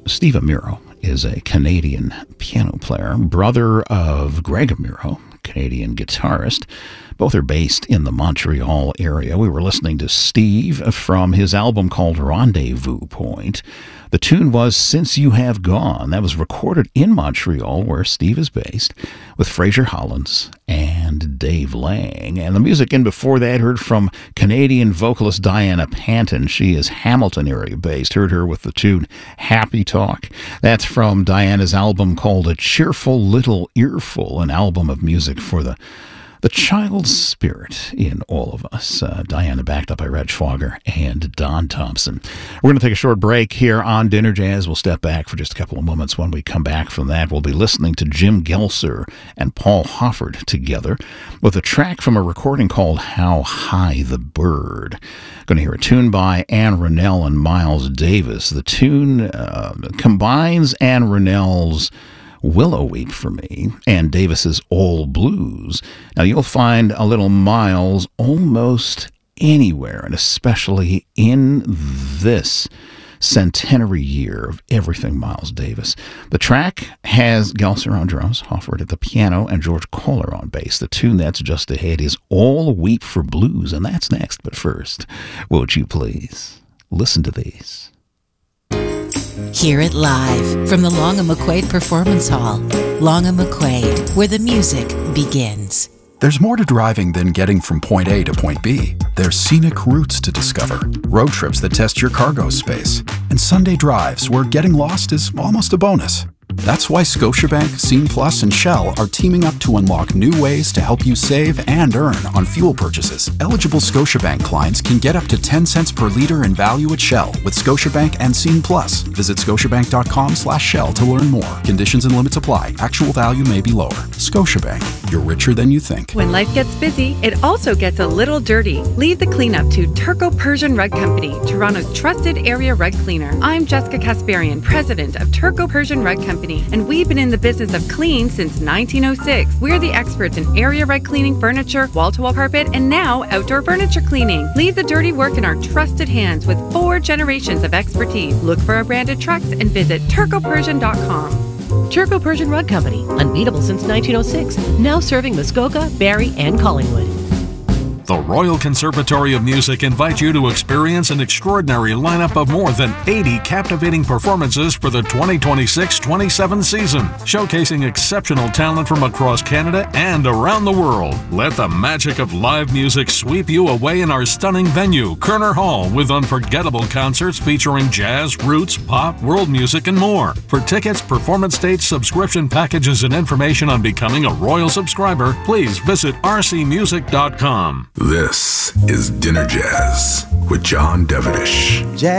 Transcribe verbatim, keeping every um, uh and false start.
Steve Amiro is a Canadian piano player, brother of Greg Amiro, Canadian guitarist. Both are based in the Montreal area. We were listening to Steve from his album called Rendezvous Point. The tune was Since You Have Gone. That was recorded in Montreal, where Steve is based, with Fraser Hollins and Dave Lang. And the music in before that heard from Canadian vocalist Diana Panton. She is Hamilton area based. Heard her with the tune Happy Talk. That's from Diana's album called A Cheerful Little Earful, an album of music for the The child's spirit in all of us. Uh, Diana, backed up by Reg Fogger and Don Thompson. We're going to take a short break here on Dinner Jazz. We'll step back for just a couple of moments. When we come back from that, we'll be listening to Jim Gelser and Paul Hofford together with a track from a recording called How High the Bird. Going to hear a tune by Ann Rennell and Miles Davis. The tune uh, combines Ann Rennell's Willow Weep for Me and Davis's All Blues. Now, you'll find a little Miles almost anywhere, and especially in this centenary year of everything Miles Davis. The track has Gelser on drums, Hofford at the piano, and George Kohler on bass. The tune that's just ahead is All Weep for Blues, and that's next. But first, won't you please listen to these? Hear it live from the Long and McQuaid Performance Hall. Long and McQuaid, where the music begins. There's more to driving than getting from point A to point B. There's scenic routes to discover, road trips that test your cargo space, and Sunday drives where getting lost is almost a bonus. That's why Scotiabank, Scene Plus, and Shell are teaming up to unlock new ways to help you save and earn on fuel purchases. Eligible Scotiabank clients can get up to ten cents per liter in value at Shell with Scotiabank and Scene Plus. Visit scotiabank.com slash Shell to learn more. Conditions and limits apply. Actual value may be lower. Scotiabank. You're richer than you think. When life gets busy, it also gets a little dirty. Leave the cleanup to Turco Persian Rug Company, Toronto's trusted area rug cleaner. I'm Jessica Kasparian, president of Turco Persian Rug Company, and we've been in the business of clean since nineteen oh six. We're the experts in area rug cleaning, furniture, wall-to-wall carpet, and now outdoor furniture cleaning. Leave the dirty work in our trusted hands with four generations of expertise. Look for our branded trucks and visit turco persian dot com. Turco Persian Rug Company, unbeatable since nineteen oh six, now serving Muskoka, Barrie, and Collingwood. The Royal Conservatory of Music invites you to experience an extraordinary lineup of more than eighty captivating performances for the twenty twenty-six twenty-seven season, showcasing exceptional talent from across Canada and around the world. Let the magic of live music sweep you away in our stunning venue, Kerner Hall, with unforgettable concerts featuring jazz, roots, pop, world music, and more. For tickets, performance dates, subscription packages, and information on becoming a Royal subscriber, please visit r c music dot com. This is Dinner Jazz with John Devenish. Jazz.